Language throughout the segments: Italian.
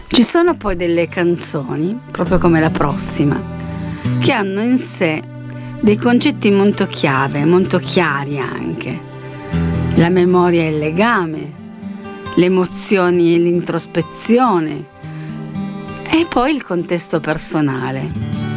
Ci sono poi delle canzoni, proprio come la prossima, che hanno in sé dei concetti molto chiave, molto chiari anche. La memoria e il legame, le emozioni e l'introspezione e poi il contesto personale.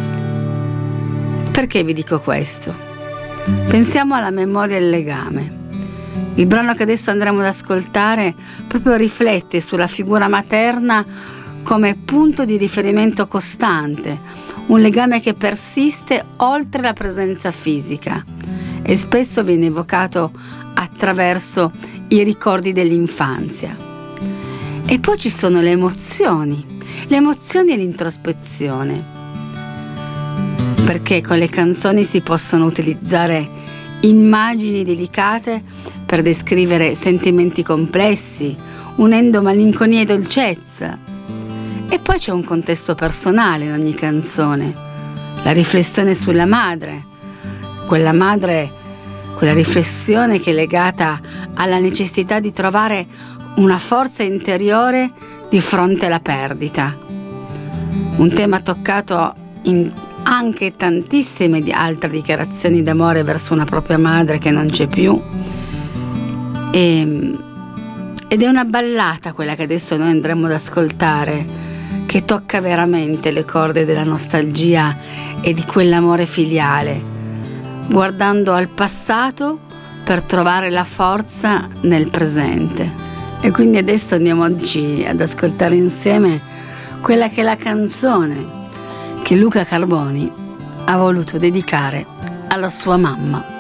Perché vi dico questo? Pensiamo alla memoria e il legame. Il brano che adesso andremo ad ascoltare proprio riflette sulla figura materna come punto di riferimento costante, un legame che persiste oltre la presenza fisica e spesso viene evocato attraverso i ricordi dell'infanzia. E poi ci sono le emozioni e l'introspezione, perché con le canzoni si possono utilizzare immagini delicate per descrivere sentimenti complessi, unendo malinconia e dolcezza. E poi c'è un contesto personale in ogni canzone, la riflessione sulla madre, quella riflessione che è legata alla necessità di trovare una forza interiore di fronte alla perdita. Un tema toccato in anche tantissime altre dichiarazioni d'amore verso una propria madre che non c'è più. Ed è una ballata quella che adesso noi andremo ad ascoltare, che tocca veramente le corde della nostalgia e di quell'amore filiale, guardando al passato per trovare la forza nel presente. E quindi adesso andiamoci ad ascoltare insieme quella che è la canzone che Luca Carboni ha voluto dedicare alla sua mamma.